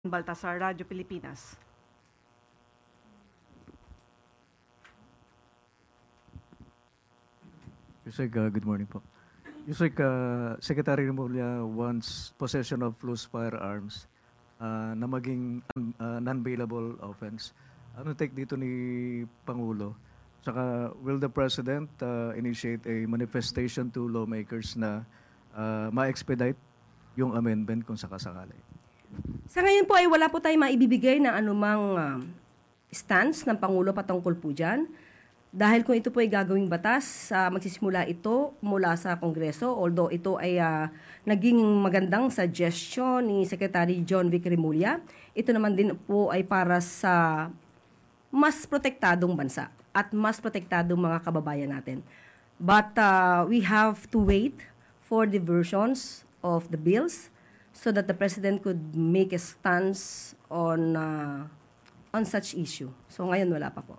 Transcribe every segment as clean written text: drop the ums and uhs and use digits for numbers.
Baltasar, Radyo Pilipinas. Yusek, good morning po. Yusek, Secretary Remulla wants possession of loose firearms na maging non-bailable offense. Ano take dito ni Pangulo? Saka, will the President initiate a manifestation to lawmakers na ma-expedite yung amendment kung sakasakali? Sa ngayon po ay wala po tayong maibibigay na anumang stance ng Pangulo patungkol po dyan. Dahil kung ito po ay gagawing batas, magsisimula ito mula sa Kongreso, although ito ay naging magandang suggestion ni Secretary John Vic Remulla. Ito naman din po ay para sa mas protektadong bansa at mas protektadong mga kababayan natin. But we have to wait for the versions of the bills so that the President could make a stance on such issue. So ngayon wala pa po.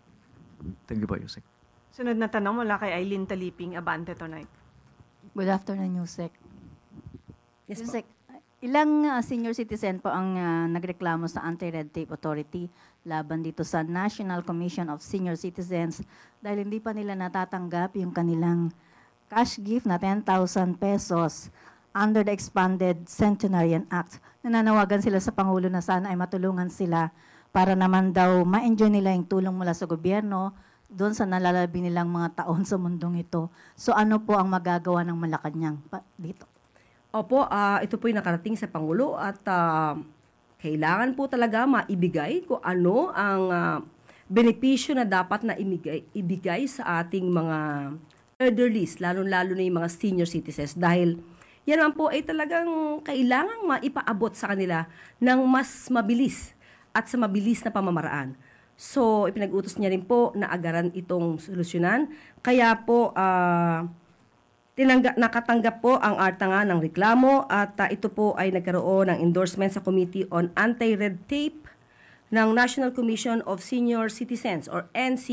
Thank you po, Yusek. Sunod na tanong mula kay Eileen Taliping, Abante Tonight. Good afternoon, Yusek. Yes, Yusek, ilang senior citizen po ang nagreklamo sa Anti-Red Tape Authority laban dito sa National Commission of Senior Citizens dahil hindi pa nila natatanggap yung kanilang cash gift na 10,000 pesos under the Expanded Centenarian Act. Nananawagan sila sa Pangulo na sana ay matulungan sila para naman daw ma-enjoy nila yung tulong mula sa gobyerno doon sa nalalabi nilang mga taon sa mundong ito. So ano po ang magagawa ng Malacanang dito? Opo, ito po yung nakarating sa Pangulo at kailangan po talaga maibigay kung ano ang benepisyo na dapat na ibigay sa ating mga elderlies, lalo-lalo na yung mga senior citizens dahil yan naman po ay talagang kailangang maipaabot sa kanila ng mas mabilis at sa mabilis na pamamaraan. So, ipinag-utos niya rin po na agaran itong solusyonan. Kaya po, nakatanggap po ang ARTA nga ng reklamo at ito po ay nagkaroon ng endorsement sa Committee on Anti-Red Tape ng National Commission of Senior Citizens or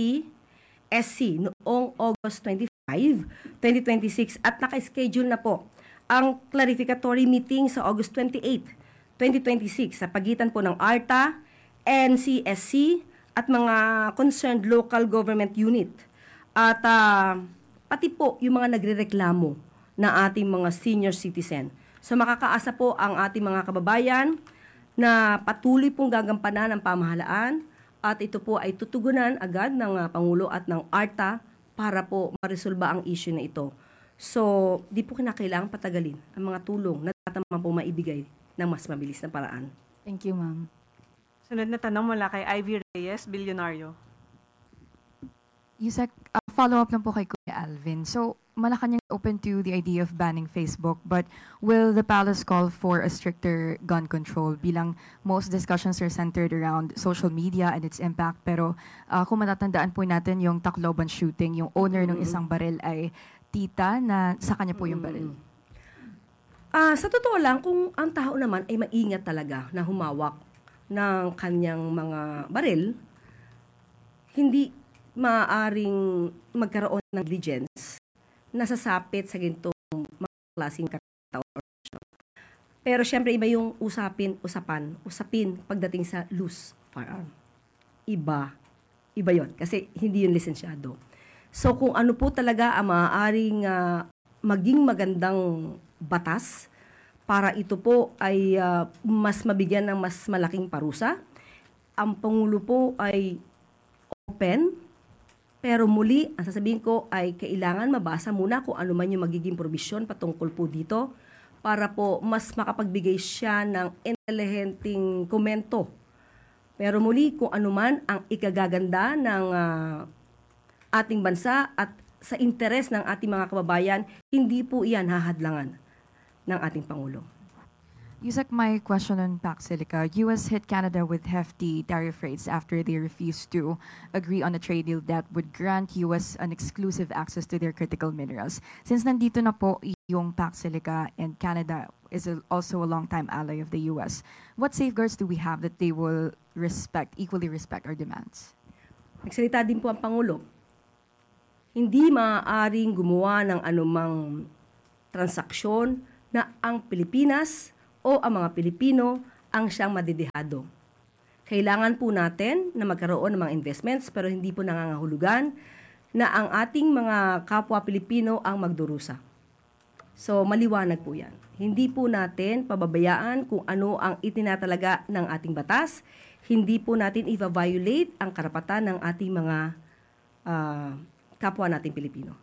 NCSC noong August 25, 2026 at naka-schedule na po ang clarificatory meeting sa August 28, 2026 sa pagitan po ng ARTA, NCSC at mga concerned local government unit. At pati po yung mga nagrereklamo na ating mga senior citizen. So makakaasa po ang ating mga kababayan na patuloy pong gagampanan ng pamahalaan at ito po ay tutugunan agad ng Pangulo at ng ARTA para po maresolba ang issue na ito. So, di po kinakailangang patagalin ang mga tulong na tataman po maibigay ng mas mabilis na paraan. Thank you, ma'am. Sunod na tanong mula kay Ivy Reyes, Bilyonaryo. Yusek, follow-up lang po kay Kuya Alvin. So, Malacanang open to the idea of banning Facebook, but will the palace call for a stricter gun control bilang most discussions are centered around social media and its impact? Pero kung matatandaan po natin yung Tacloban shooting, yung owner ng isang baril ay tita na sa kanya po yung baril. Sa totoo lang, kung ang tao naman ay maingat talaga na humawak ng kanyang mga baril, hindi maaaring magkaroon ng negligence na sasapit sa ganitong mga klaseng katao. Pero syempre iba yung usapin pagdating sa loose firearm. Iba yon kasi hindi yun lisensyado. So kung ano po talaga ang maaaring maging magandang batas para ito po ay mas mabigyan ng mas malaking parusa, ang Pangulo po ay open, pero muli, ang sasabihin ko ay kailangan mabasa muna kung ano man yung magiging probisyon patungkol po dito para po mas makapagbigay siya ng intelihenteng komento. Pero muli, kung ano man ang ikagaganda ng ating bansa at sa interes ng ating mga kababayan, hindi po iyan hahadlangan ng ating Pangulo. Yusek, my question on Pac Silica. U.S. hit Canada with hefty tariff rates after they refused to agree on a trade deal that would grant U.S. an exclusive access to their critical minerals. Since nandito na po yung Pac Silica and Canada is also a long-time ally of the U.S., what safeguards do we have that they will equally respect our demands? Nagsalita din po ang Pangulo. Hindi maaaring gumawa ng anumang transaksyon na ang Pilipinas o ang mga Pilipino ang siyang madidihado. Kailangan po natin na magkaroon ng mga investments pero hindi po nangangahulugan na ang ating mga kapwa Pilipino ang magdurusa. So, maliwanag po yan. Hindi po natin pababayaan kung ano ang itinatalaga ng ating batas. Hindi po natin i-violate ang karapatan ng ating mga kapwa nating Pilipino.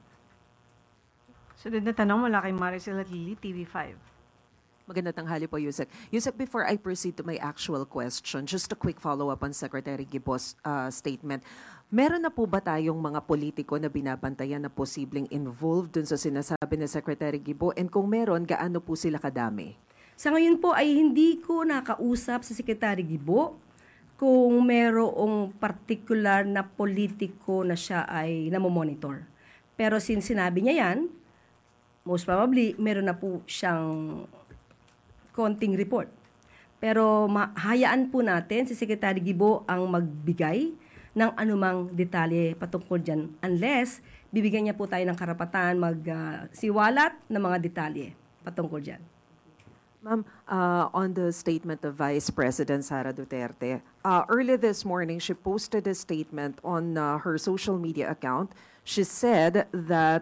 Sunod na tanong mula kay Maricel Lili, TV5. Magandang tanghali po, Yusek. Yusek, before I proceed to my actual question, just a quick follow-up on Secretary Gibo's statement. Meron na po ba tayong mga politiko na binabantayan na posibleng involved dun sa sinasabi ni Secretary Gibo? And kung meron, gaano po sila kadami? Sa ngayon po ay hindi ko nakausap sa Secretary Gibo kung merong particular na politiko na siya ay namomonitor. Pero since sinabi niya yan, most probably meron na po siyang konting report. Pero hayaan po natin si Secretary Gibo ang magbigay ng anumang detalye patungkol dyan unless bibigyan niya po tayo ng karapatan magsiwalat ng mga detalye patungkol dyan. Ma'am, on the statement of Vice President Sara Duterte, early this morning, she posted a statement on her social media account. She said that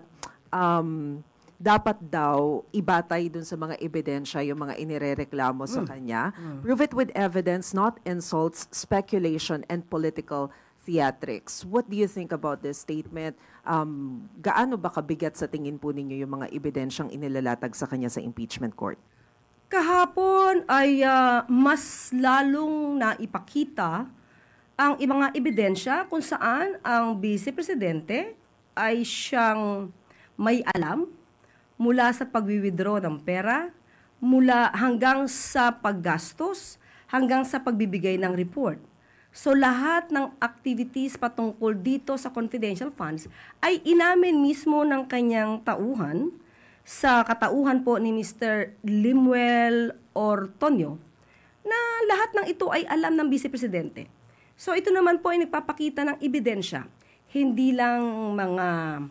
dapat daw ibatay dun sa mga ebidensya yung mga inirereklamo sa kanya. Prove it with evidence, not insults, speculation, and political theatrics. What do you think about this statement? Gaano ba kabigat sa tingin po ninyo yung mga ebidensyang inilalatag sa kanya sa impeachment court? Kahapon ay mas lalong naipakita ang mga ebidensya kung saan ang Vice Presidente ay siyang may alam mula sa pagwi-withdraw ng pera, mula hanggang sa paggastos, hanggang sa pagbibigay ng report. So lahat ng activities patungkol dito sa confidential funds ay inamin mismo ng kanyang tauhan sa katauhan po ni Mr. Limuel Ortonio na lahat ng ito ay alam ng Vice Presidente. So ito naman po ay nagpapakita ng ebidensya, hindi lang mga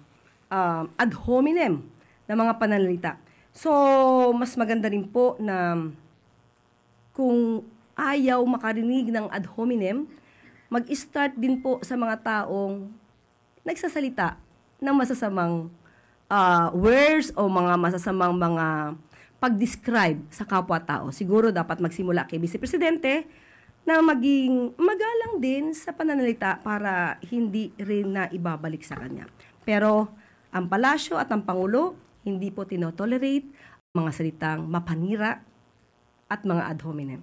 ad hominem na mga pananalita. So mas maganda rin po na kung ayaw makarinig ng ad hominem, mag-start din po sa mga taong nagsasalita ng masasamang words o mga masasamang mga pag-describe sa kapwa-tao. Siguro dapat magsimula kay Vice Presidente na maging magalang din sa pananalita para hindi rin na ibabalik sa kanya. Pero ang palasyo at ang Pangulo hindi po tinotolerate mga salitang mapanira at mga ad hominem.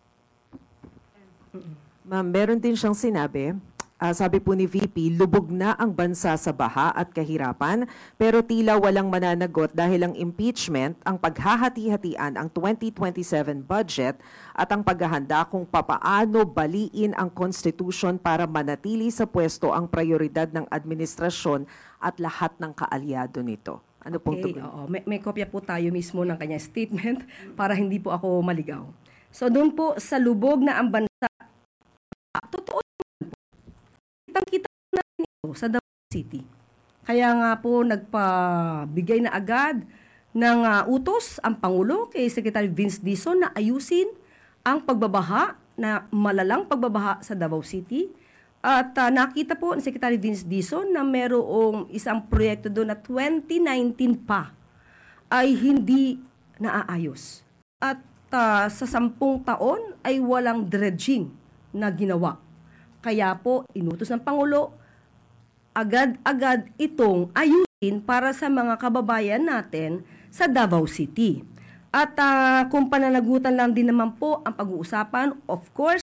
Ma'am, meron din siyang sinabi, sabi po ni VP, lubog na ang bansa sa baha at kahirapan, pero tila walang mananagot dahil ang impeachment, ang paghahati-hatian ang 2027 budget at ang paghahanda kung papaano baliin ang Constitution para manatili sa pwesto ang prioridad ng administrasyon at lahat ng kaalyado nito. Ano pong tugon? Oo. May kopya po tayo mismo ng kanyang statement para hindi po ako maligaw. So doon po sa lubog na ang bansa, totoo naman po. Kitang-kita natin ito sa Davao City. Kaya nga po nagpabigay na agad ng utos ang Pangulo kay Secretary Vince Dizon na ayusin ang pagbabaha, na malalang pagbabaha sa Davao City. At nakita po ni Secretary Vince Dizon na merong isang proyekto doon na 2019 pa ay hindi naaayos. At sa 10 taon ay walang dredging na ginawa. Kaya po, inutos ng Pangulo, agad-agad itong ayusin para sa mga kababayan natin sa Davao City. At kung pananagutan lang din naman po ang pag-uusapan, of course,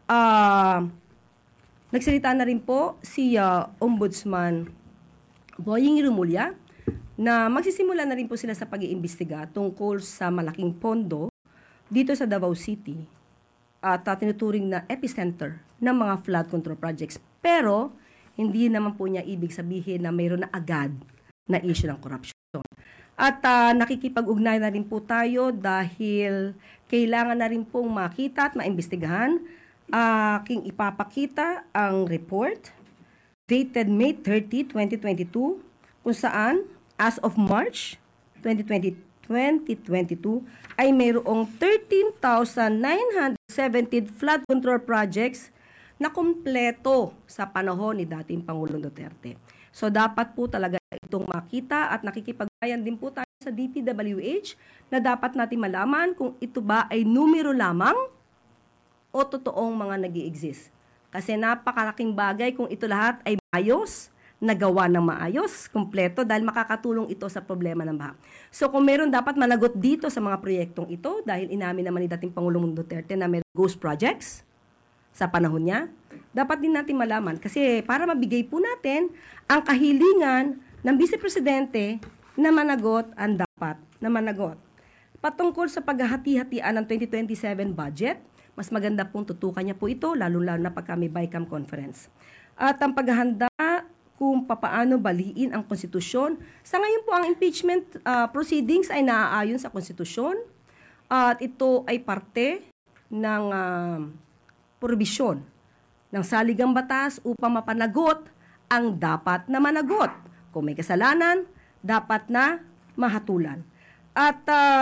nagsalita na rin po si Ombudsman Boying Rumulya na magsisimula na rin po sila sa pag-iimbestiga tungkol sa malaking pondo dito sa Davao City at tinuturing na epicenter ng mga flood control projects. Pero hindi naman po niya ibig sabihin na mayroon na agad na issue ng corruption. At nakikipag-ugnay na rin po tayo dahil kailangan na rin pong makita at maimbestigahan. Aking ipapakita ang report dated May 30, 2022 kung saan as of March 2022 2022 ay mayroong 13,917 flood control projects na kumpleto sa panahon ni dating Pangulong Duterte. So dapat po talaga itong makita at nakikipagbayan din po tayo sa DPWH na dapat natin malaman kung ito ba ay numero lamang o totoong mga nag-i-exist. Kasi napakalaking bagay kung ito lahat ay maayos, nagawa ng maayos, kumpleto, dahil makakatulong ito sa problema ng baha. So kung meron dapat managot dito sa mga proyektong ito, dahil inamin naman ni dating Pangulong Duterte na may ghost projects sa panahon niya, dapat din natin malaman. Kasi para mabigay po natin ang kahilingan ng Vice Presidente na managot ang dapat na managot. Patungkol sa paghahati-hatian ng 2027 budget, mas maganda pong tutukan niya po ito, lalo-lalo na pagka may BICAM conference. At ang paghahanda kung papaano baliin ang konstitusyon. Sa ngayon po, ang impeachment proceedings ay naaayon sa konstitusyon at ito ay parte ng probisyon ng saligang batas upang mapanagot ang dapat na managot. Kung may kasalanan, dapat na mahatulan. At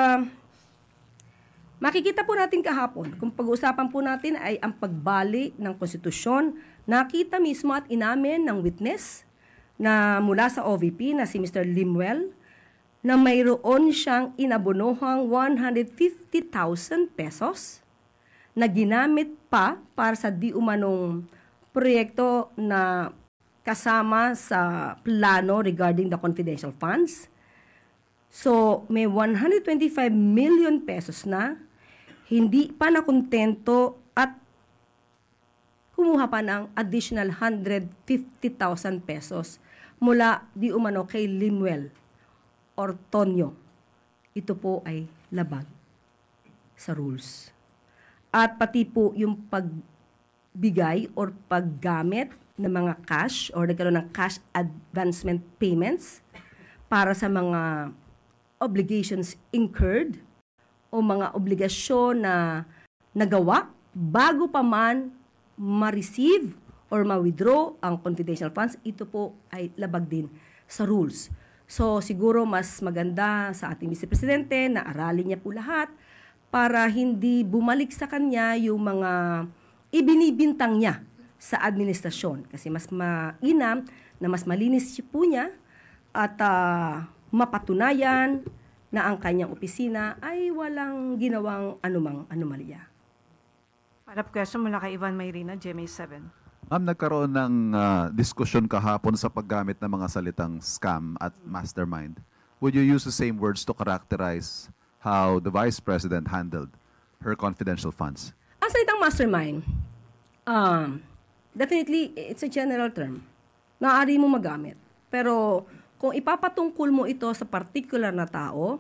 makikita po natin kahapon, kung pag-uusapan po natin ay ang pagbali ng konstitusyon, nakita mismo at inamin ng witness na mula sa OVP na si Mr. Limwell na mayroon siyang inabonohang 150,000 pesos na ginamit pa para sa di umanong proyekto na kasama sa plano regarding the confidential funds. So, may 125 million pesos na hindi pa nakontento at kumuha pa ng additional 150,000 pesos mula di umano kay Limwell or Tonyo. Ito po ay labag sa rules. At pati po yung pagbigay or paggamit ng mga cash or nagkaroon ng cash advancement payments para sa mga obligations incurred o mga obligasyon na nagawa bago pa man ma-receive or ma-withdraw ang confidential funds, ito po ay labag din sa rules. So siguro mas maganda sa ating Vice Presidente na aralin niya po lahat para hindi bumalik sa kanya yung mga ibinibintang niya sa administrasyon. Kasi mas mainam na mas malinis po niya at mapatunayan na ang kanyang opisina ay walang ginawang anumang anomalya. Follow-up question mula kay Ivan Mayrina, GMA7. Ma'am, nagkaroon ng diskusyon kahapon sa paggamit ng mga salitang scam at mastermind. Would you use the same words to characterize how the Vice President handled her confidential funds? Ang salitang mastermind, definitely, it's a general term. Maaari mo magamit. Pero kung ipapatungkol mo ito sa particular na tao,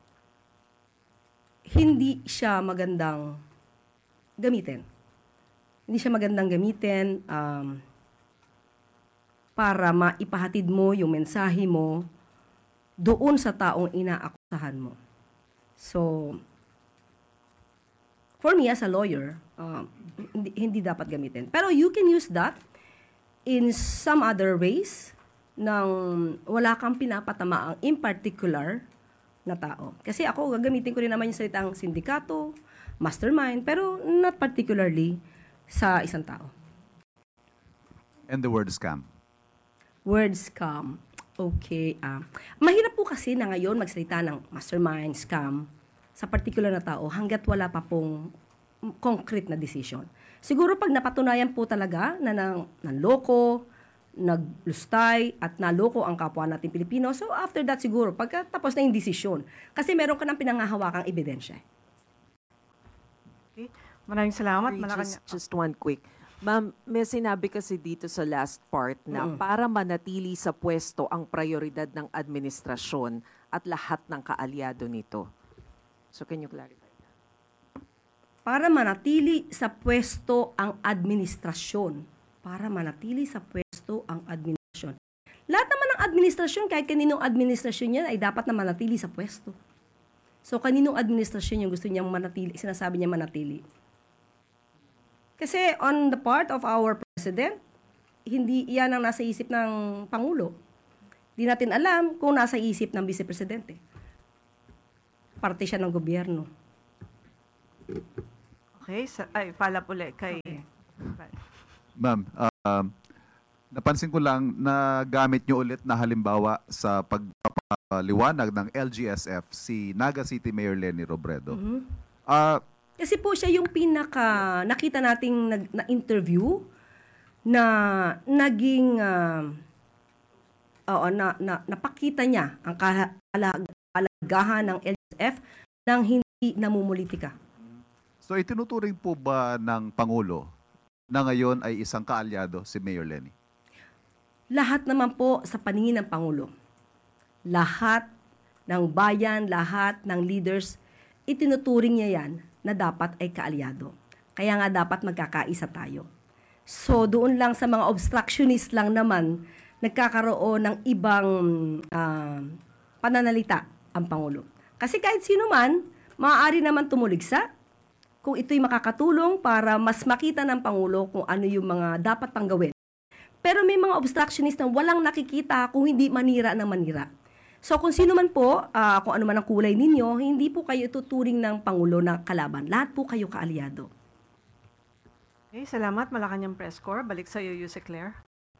hindi siya magandang gamitin. Hindi siya magandang gamitin para maipahatid mo yung mensahe mo doon sa taong inaakusahan mo. So, for me as a lawyer, hindi dapat gamitin. Pero you can use that in some other ways nang wala kang pinapatamaang in particular na tao. Kasi ako, gagamitin ko rin naman yung salitang sindikato, mastermind, pero not particularly sa isang tao. And the word scam? Word scam. Okay. Mahirap po kasi na ngayon magsalita ng mastermind, scam, sa particular na tao hanggat wala pa pong concrete na decision. Siguro pag napatunayan po talaga na nanloko, naglustay at naloko ang kapwa natin Pilipino, so after that siguro, pagkatapos na yung desisyon. Kasi meron ka ng pinangahawakang ebidensya. Okay. Maraming salamat. Malaking... Just one quick. Ma'am, may sinabi kasi dito sa last part na para manatili sa pwesto ang prioridad ng administrasyon at lahat ng kaalyado nito. So can you clarify that? Para manatili sa pwesto ang administrasyon. Para manatili sa pwesto ang administrasyon. Lahat naman ng administrasyon, kahit kaninong administrasyon yan, ay dapat na manatili sa pwesto. So kaninong administrasyon yung gusto niyang manatili, sinasabi niya manatili? Kasi on the part of our President, hindi yan ang nasa isip ng Pangulo. Hindi natin alam kung nasa isip ng Vice Presidente. parte siya ng gobyerno. Okay, follow up ulit kay... Ma'am, napansin ko lang na gamit nyo ulit na halimbawa sa pagpapaliwanag ng LGSF si Naga City Mayor Leni Robredo. Kasi po siya yung nakita nating na-interview na naging napakita niya ang kalagahan ng LGSF nang hindi namumulitika. So itinuturing po ba ng Pangulo na ngayon ay isang kaalyado si Mayor Leni? Lahat naman po sa paningin ng Pangulo. Lahat ng bayan, lahat ng leaders, itinuturing niya yan na dapat ay kaalyado. Kaya nga dapat magkakaisa tayo. So doon lang sa mga obstructionist lang naman, nagkakaroon ng ibang pananalita ang Pangulo. Kasi kahit sino man, maaari naman tumuligsa kung ito'y makakatulong para mas makita ng Pangulo kung ano yung mga dapat pang gawin. Pero may mga obstructionist na walang nakikita kung hindi manira ng manira. So kung sino man po, kung ano man ang kulay ninyo, hindi po kayo tuturing ng Pangulo na kalaban. Lahat po kayo kaalyado. Okay, salamat. Malacanang Press Corps. Balik sa iyo, Yuse Claire.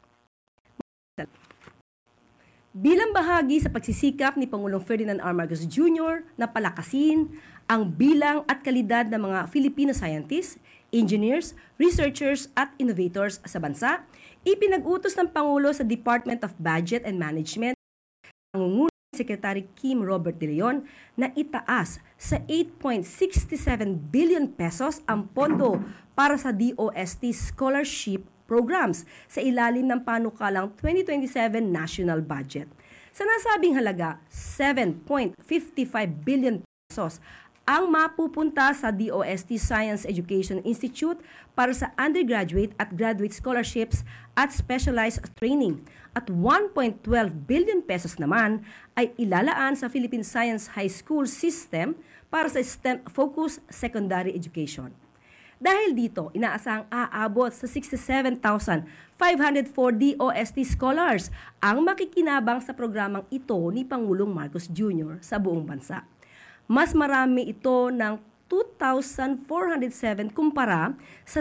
Bilang bahagi sa pagsisikap ni Pangulong Ferdinand R. Marcos Jr. na palakasin ang bilang at kalidad ng mga Filipino scientists, engineers, researchers at innovators sa bansa, ipinag-utos ng Pangulo sa Department of Budget and Management ang Secretary Kim Robert De Leon na itaas sa 8.67 billion pesos ang pondo para sa DOST scholarship programs sa ilalim ng panukalang 2027 national budget. Sa nasabing halaga, 7.55 billion pesos ang mapupunta sa DOST Science Education Institute para sa undergraduate at graduate scholarships at specialized training at 1.12 billion pesos naman ay ilalaan sa Philippine Science High School System para sa STEM-focused secondary education. Dahil dito, inaasang aabot sa 67,504 DOST scholars ang makikinabang sa programang ito ni Pangulong Marcos Jr. sa buong bansa. Mas marami ito ng 2,407 kumpara sa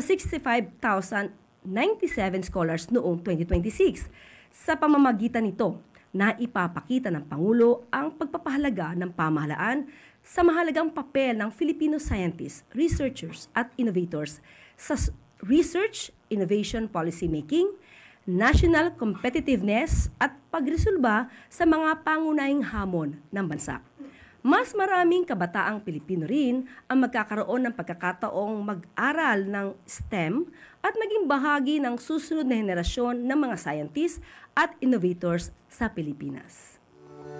65,097 scholars noong 2026. Sa pamamagitan nito, naipapakita ng Pangulo ang pagpapahalaga ng pamahalaan sa mahalagang papel ng Filipino scientists, researchers at innovators sa research, innovation policy making, national competitiveness at pagresolba sa mga pangunahing hamon ng bansa. Mas maraming kabataang Pilipino rin ang magkakaroon ng pagkakataong mag-aral ng STEM at maging bahagi ng susunod na henerasyon ng mga scientists at innovators sa Pilipinas.